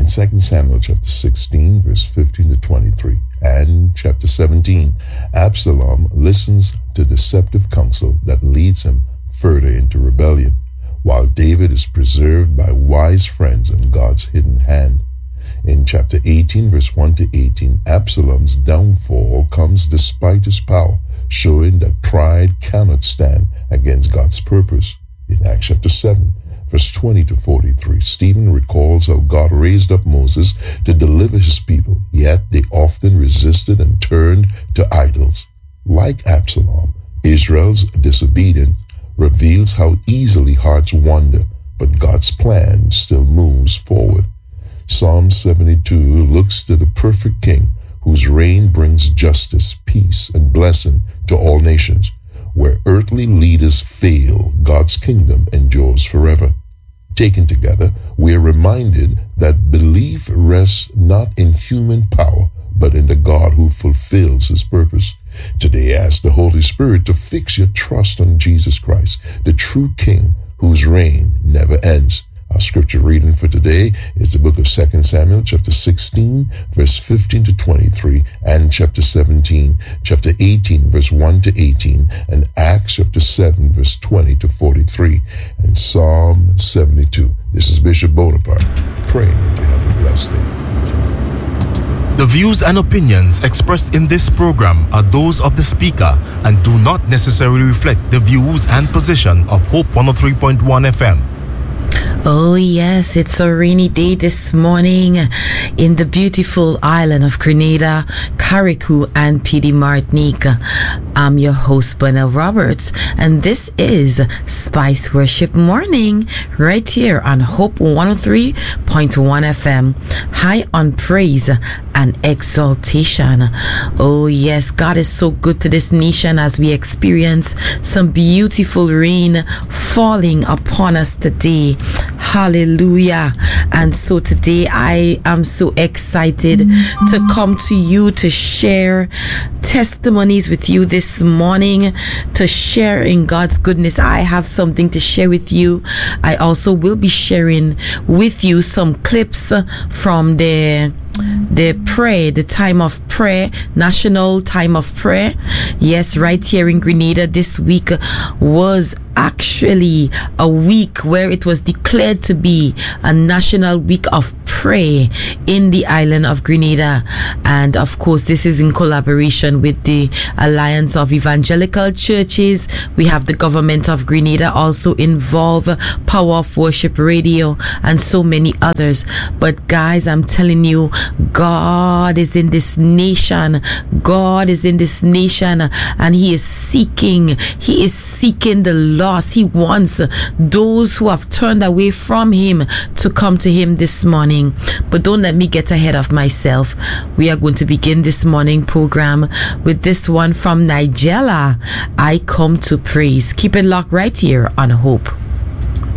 2 Samuel chapter 16, verse 15 to 23, and chapter 17, Absalom listens to deceptive counsel that leads him further into rebellion, while David is preserved by wise friends and God's hidden hand. In chapter 18, verse 1 to 18, Absalom's downfall comes despite his power, showing that pride cannot stand against God's purpose. In Acts chapter 7, verse 20 to 43, Stephen recalls how God raised up Moses to deliver his people, yet they often resisted and turned to idols. Like Absalom, Israel's disobedience reveals how easily hearts wander, but God's plan still moves forward. Psalm 72 looks to the perfect King, whose reign brings justice, peace, and blessing to all nations. Where earthly leaders fail, God's kingdom endures forever. Taken together, we are reminded that belief rests not in human power, but in the God who fulfills his purpose. Today, ask the Holy Spirit to fix your trust on Jesus Christ, the true King whose reign never ends. Our scripture reading for today is the book of 2 Samuel chapter 16, verse 15 to 23, and chapter 17, chapter 18, verse 1 to 18, and Acts chapter 7, verse 20 to 43, and Psalm 72. This is Bishop Bonaparte, praying that you have a blessed day. The views and opinions expressed in this program are those of the speaker and do not necessarily reflect the views and position of Hope 103.1 FM. Oh yes, it's a rainy day this morning in the beautiful island of Grenada, Carriacou, and PD Martinique. I'm your host, Bernard Roberts, and this is Spice Worship Morning right here on Hope 103.1 FM, high on praise and exaltation. Oh yes, God is so good to this nation as we experience some beautiful rain falling upon us today. Hallelujah. And so today I am so excited to come to you to share testimonies with you this morning, to share in God's goodness. I have something to share with you. I also will be sharing with you some clips from the time of prayer, national time of prayer. Yes, right here in Grenada, this week was actually a week where it was declared to be a national week of prayer in the island of Grenada. And of course, this is in collaboration with the Alliance of Evangelical Churches. We have the government of Grenada also involved, Power of Worship Radio, and so many others. But guys, I'm telling you, God is in this nation. God is in this nation, and He is seeking the lost. He wants those who have turned away from Him to come to Him this morning. But don't let me get ahead of myself. We are going to begin this morning program with this one from Nigella, I Come to Praise. Keep it locked right here on Hope.